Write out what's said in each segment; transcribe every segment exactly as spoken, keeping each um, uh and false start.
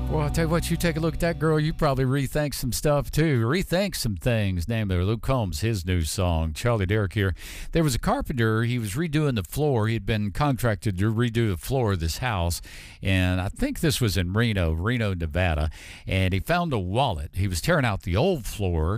Well, I'll tell you what, you take a look at that girl, you probably rethink some stuff too. Rethink some things. Name there, Luke Combs, his new song. Charlie Derrick here. There was a carpenter, he was redoing the floor. He had been contracted to redo the floor of this house, and I think this was in Reno, Reno, Nevada, and he found a wallet. He was tearing out the old floor,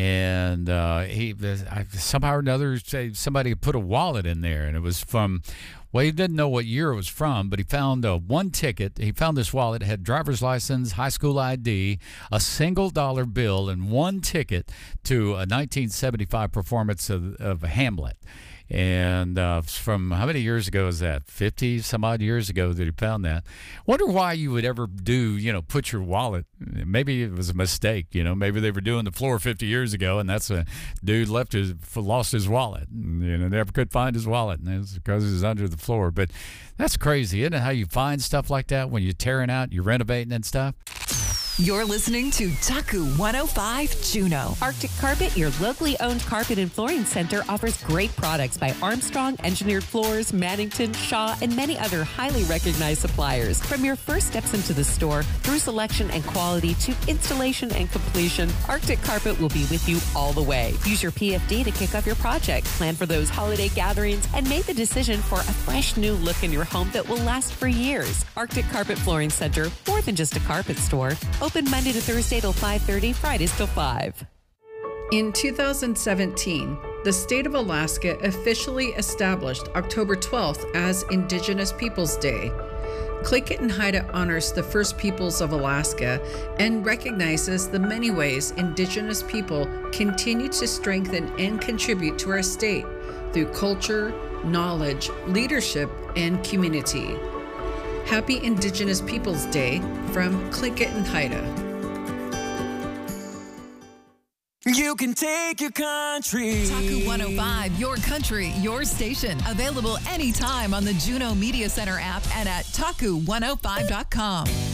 and uh, he somehow or another, somebody put a wallet in there, and it was from... Well, he didn't know what year it was from, but he found uh, one ticket. He found this wallet. It had driver's license, high school I D, a single dollar bill, and one ticket to a nineteen seventy-five performance of, of Hamlet. And uh, from how many years ago is that? fifty some odd years ago that he found that. Wonder why you would ever do, you know, put your wallet. Maybe it was a mistake, you know. Maybe they were doing the floor fifty years ago, and that's a dude left his lost his wallet. And, you know, never could find his wallet, and it's because it was under the floor. But that's crazy, isn't it? How you find stuff like that when you're tearing out, you're renovating and stuff. You're listening to Taku one oh five Juneau. Arctic Carpet, your locally owned carpet and flooring center, offers great products by Armstrong, Engineered Floors, Mannington, Shaw, and many other highly recognized suppliers. From your first steps into the store, through selection and quality to installation and completion, Arctic Carpet will be with you all the way. Use your P F D to kick off your project, plan for those holiday gatherings, and make the decision for a fresh new look in your home that will last for years. Arctic Carpet Flooring Center, more than just a carpet store. Open Monday to Thursday till five thirty, Fridays till five. In two thousand seventeen, the state of Alaska officially established October twelfth as Indigenous Peoples Day. Click It and Hide It honors the First Peoples of Alaska and recognizes the many ways Indigenous people continue to strengthen and contribute to our state through culture, knowledge, leadership, and community. Happy Indigenous Peoples Day from Click It and Hide It. You can take your country. Taku one oh five, your country, your station. Available anytime on the Juneau Media Center app and at taku one oh five dot com.